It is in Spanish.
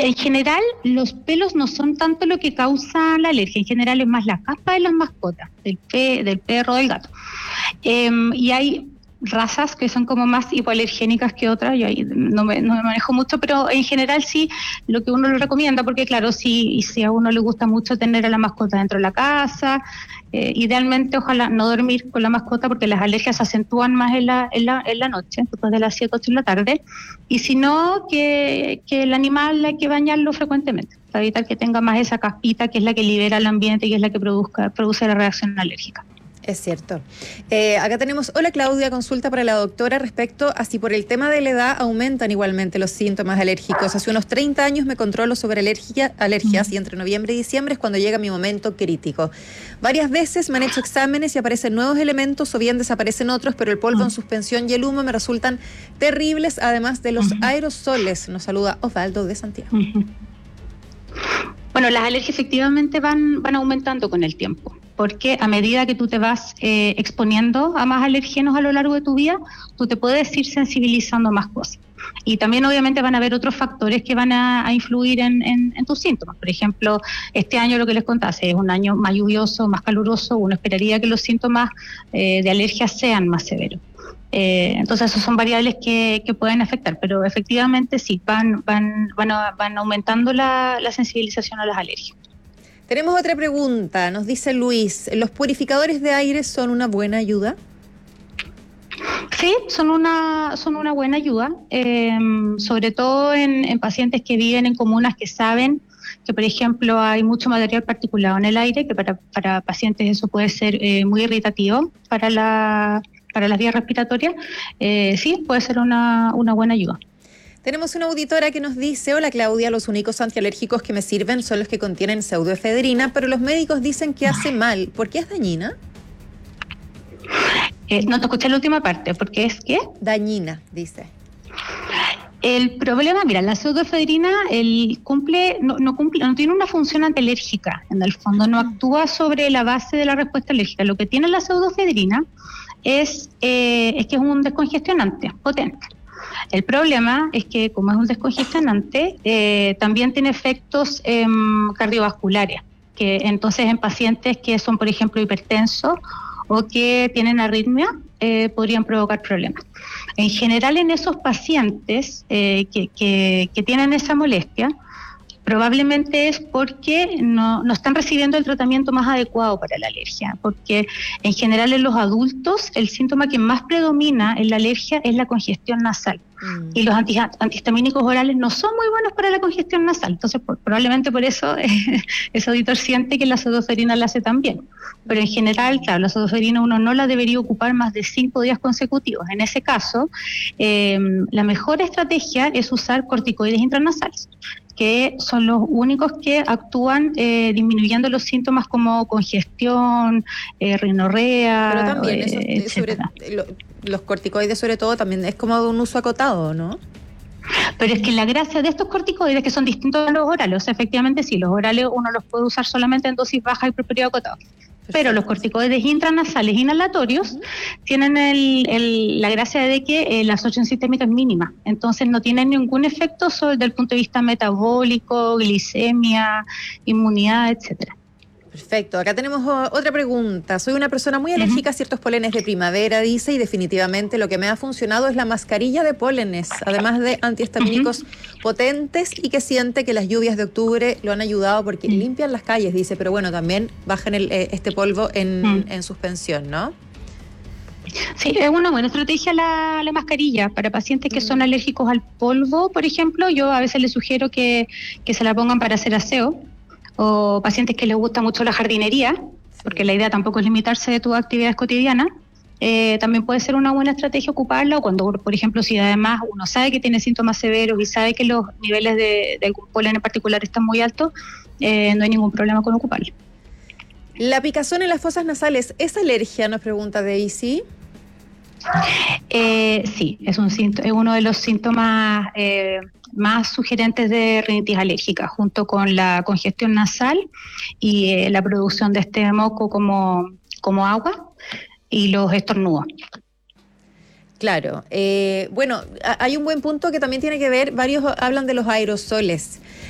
En general, los pelos no son tanto lo que causa la alergia. En general es más la caspa de las mascotas, del perro o del gato. Y hay razas que son como más hipoalergénicas que otras. Yo ahí no me manejo mucho, pero en general sí, lo que uno le recomienda, porque claro, si a uno le gusta mucho tener a la mascota dentro de la casa, idealmente ojalá no dormir con la mascota, porque las alergias se acentúan más en la noche, después de las 7, 8 de la tarde, y si no, que el animal hay que bañarlo frecuentemente, para evitar que tenga más esa caspita, que es la que libera el ambiente y que es la que produce la reacción alérgica. Es cierto. Acá tenemos, hola Claudia, consulta para la doctora respecto a si por el tema de la edad aumentan igualmente los síntomas alérgicos. Hace unos 30 años me controlo sobre alergias y entre noviembre y diciembre es cuando llega mi momento crítico. Varias veces me han hecho exámenes y aparecen nuevos elementos o bien desaparecen otros, pero el polvo en suspensión y el humo me resultan terribles, además de los aerosoles. Nos saluda Osvaldo de Santiago. Bueno, las alergias efectivamente van aumentando con el tiempo, porque a medida que tú te vas exponiendo a más alergenos a lo largo de tu vida, tú te puedes ir sensibilizando a más cosas. Y también obviamente van a haber otros factores que van a influir en tus síntomas. Por ejemplo, este año lo que les contaba, es un año más lluvioso, más caluroso, uno esperaría que los síntomas de alergia sean más severos. Entonces esas son variables que pueden afectar, pero efectivamente sí, van aumentando la sensibilización a las alergias. Tenemos otra pregunta, nos dice Luis, ¿los purificadores de aire son una buena ayuda? Sí, son una buena ayuda, sobre todo en pacientes que viven en comunas que saben que, por ejemplo, hay mucho material particulado en el aire, que para pacientes eso puede ser muy irritativo para las vías respiratorias. Sí, puede ser una buena ayuda. Tenemos una auditora que nos dice, hola Claudia, los únicos antialérgicos que me sirven son los que contienen pseudoefedrina, pero los médicos dicen que hace mal. ¿Por qué es dañina? No te escuché la última parte, ¿porque es qué? Dañina, dice. El problema, mira, la pseudoefedrina no tiene una función antialérgica, en el fondo no actúa sobre la base de la respuesta alérgica. Lo que tiene la pseudoefedrina es que es un descongestionante potente. El problema es que como es un descongestionante, también tiene efectos cardiovasculares, que entonces en pacientes que son, por ejemplo, hipertensos o que tienen arritmia, podrían provocar problemas. En general, en esos pacientes que tienen esa molestia, probablemente es porque no están recibiendo el tratamiento más adecuado para la alergia, porque en general en los adultos el síntoma que más predomina en la alergia es la congestión nasal. Y los antihistamínicos orales no son muy buenos para la congestión nasal, entonces probablemente por eso ese auditor siente que la pseudoefedrina la hace tan bien. Pero en general, claro, la pseudoefedrina uno no la debería ocupar más de 5 días consecutivos. En ese caso, la mejor estrategia es usar corticoides intranasales, que son los únicos que actúan disminuyendo los síntomas como congestión, rinorrea, pero también etcétera. Los corticoides sobre todo también es como de un uso acotado, ¿no? Pero es que la gracia de estos corticoides que son distintos a los orales, o sea, efectivamente sí, los orales uno los puede usar solamente en dosis baja y por periodo acotado. Pero los corticoides intranasales inhalatorios tienen la gracia de que la absorción sistémica es mínima, entonces no tienen ningún efecto desde el punto de vista metabólico, glicemia, inmunidad, etcétera. Perfecto, acá tenemos otra pregunta. Soy una persona muy alérgica a ciertos polenes de primavera, dice, y definitivamente lo que me ha funcionado es la mascarilla de pólenes, además de antihistamínicos potentes, y que siente que las lluvias de octubre lo han ayudado porque limpian las calles, dice, pero bueno, también bajan este polvo en suspensión, ¿no? Sí, es una buena estrategia la mascarilla. Para pacientes que son alérgicos al polvo, por ejemplo, yo a veces les sugiero que se la pongan para hacer aseo, o pacientes que les gusta mucho la jardinería, porque la idea tampoco es limitarse de tus actividades cotidianas. También puede ser una buena estrategia ocuparla, o cuando, por ejemplo, si además uno sabe que tiene síntomas severos y sabe que los niveles de algún polen en particular están muy altos, no hay ningún problema con ocuparla. La picazón en las fosas nasales, ¿es alergia? Nos pregunta Daisy. Sí, es uno de los síntomas más sugerentes de rinitis alérgica, junto con la congestión nasal y la producción de este moco como agua y los estornudos. Claro. Bueno, hay un buen punto que también tiene que ver, varios hablan de los aerosoles.